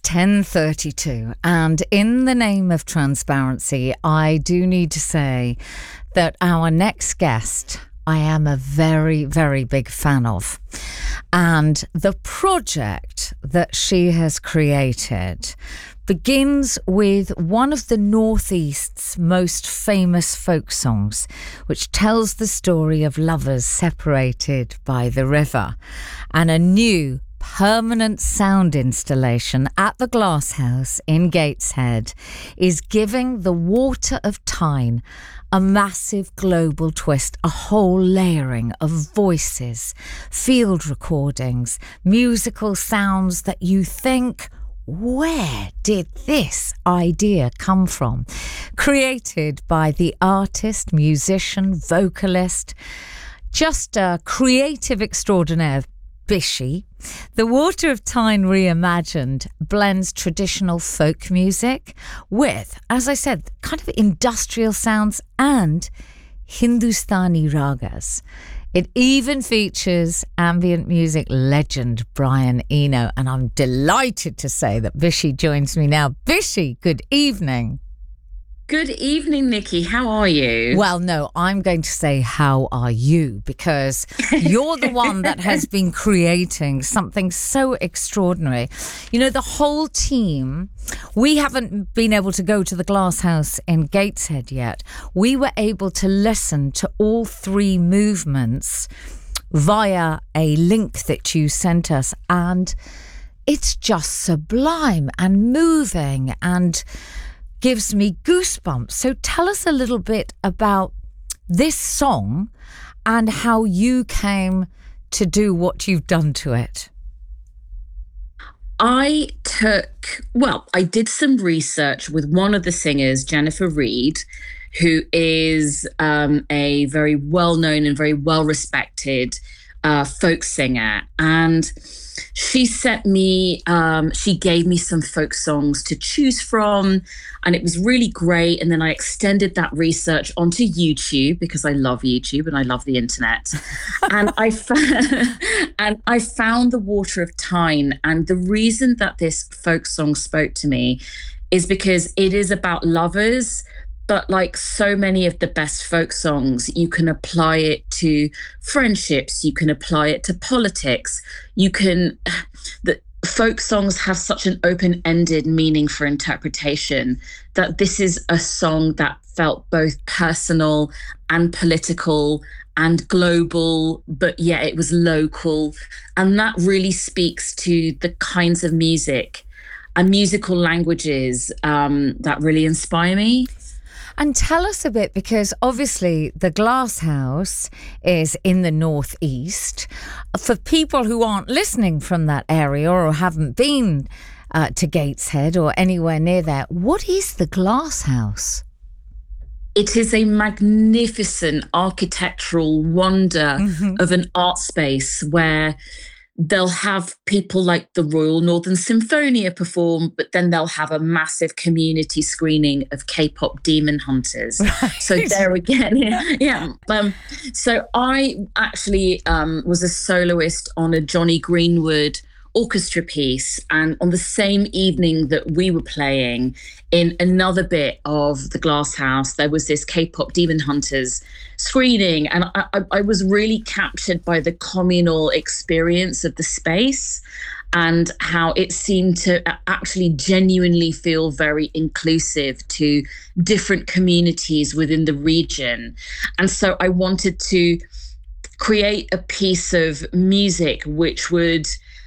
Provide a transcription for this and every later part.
10:32, and in the name of transparency, I do need to say that our next guest I am a very, very big fan of. And the project that she has created begins with one of the Northeast's most famous folk songs, which tells the story of lovers separated by the river, and a new permanent sound installation at the Glass House in Gateshead is giving The Water of Tyne a massive global twist, a whole layering of voices, field recordings, musical sounds that you think, where did this idea come from? Created by the artist, musician, vocalist, just a creative extraordinaire, Bishi. The Water of Tyne Reimagined blends traditional folk music with, as I said, kind of industrial sounds and Hindustani ragas. It even features ambient music legend Brian Eno, and I'm delighted to say that Bishi joins me now. Bishi, good evening. Good evening, Nikki. How are you? Well, no, I'm going to say, how are you? Because you're the one that has been creating something so extraordinary. You know, the whole team, we haven't been able to go to the Glass House in Gateshead yet. We were able to listen to all three movements via a link that you sent us. And it's just sublime and moving and gives me goosebumps. So tell us a little bit about this song and how you came to do what you've done to it. I did some research with one of the singers, Jennifer Reed, who is a very well-known and very well-respected folk singer. And she she gave me some folk songs to choose from, and it was really great. And then I extended that research onto YouTube because I love YouTube and I love the internet. And I found The Water of Tyne. And the reason that this folk song spoke to me is because it is about lovers. But like so many of the best folk songs, you can apply it to friendships, you can apply it to politics. The folk songs have such an open-ended meaning for interpretation that this is a song that felt both personal and political and global, but yet it was local. And that really speaks to the kinds of music and musical languages that really inspire me. And tell us a bit, because obviously the Glass House is in the Northeast. For people who aren't listening from that area or haven't been to Gateshead or anywhere near there, what is the Glass House? It is a magnificent architectural wonder of an art space where they'll have people like the Royal Northern Symphonia perform, but then they'll have a massive community screening of K-pop Demon Hunters. Right. So there again, yeah. So I actually was a soloist on a Johnny Greenwood orchestra piece, and on the same evening that we were playing in another bit of the Glass House, there was this K-pop Demon Hunters screening, and I was really captured by the communal experience of the space and how it seemed to actually genuinely feel very inclusive to different communities within the region. And so I wanted to create a piece of music which would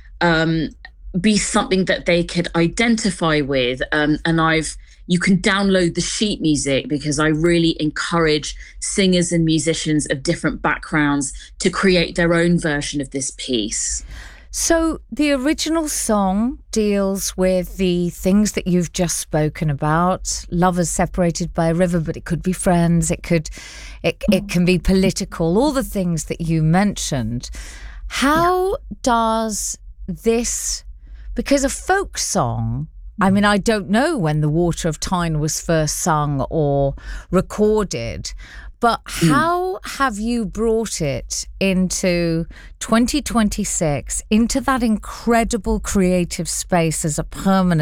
be something that they could identify with. And you can download the sheet music because I really encourage singers and musicians of different backgrounds to create their own version of this piece. So the original song deals with the things that you've just spoken about, lovers separated by a river, but it could be friends, it can be political, all the things that you mentioned. How does this, because a folk song, I mean, I don't know when The Water of Tyne was first sung or recorded, but how have you brought it into 2026, into that incredible creative space as a permanent